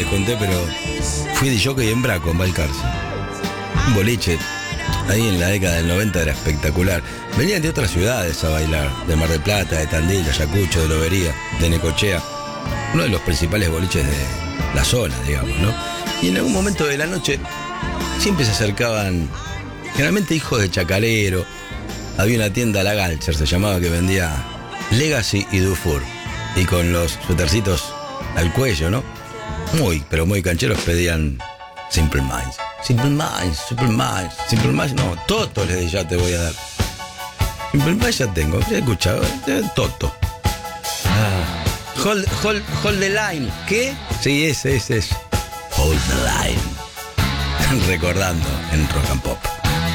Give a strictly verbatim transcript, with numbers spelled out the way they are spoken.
les conté, pero fui de jockey en Braco, en Balcarce. Un boliche. Ahí en la década del noventa era espectacular. Venían de otras ciudades a bailar, de Mar del Plata, de Tandil, de Ayacucho, de Lobería, de Necochea. Uno de los principales boliches de la zona, digamos, ¿no? Y en algún momento de la noche siempre se acercaban, generalmente hijos de chacarero. Había una tienda, La Galcher se llamaba, que vendía Legacy y Dufour. Y con los suétercitos al cuello, ¿no? Muy, pero muy cancheros, pedían Simple Minds. Simple Minds, Simple Minds, Simple Minds, no, Toto les dije, ya te voy a dar. Simple Minds ya tengo, ya he escuchado, eh, Toto. Ah. Hold, hold, hold the line. ¿Qué? Sí, ese, ese es. Hold the line. Recordando en Rock and Pop.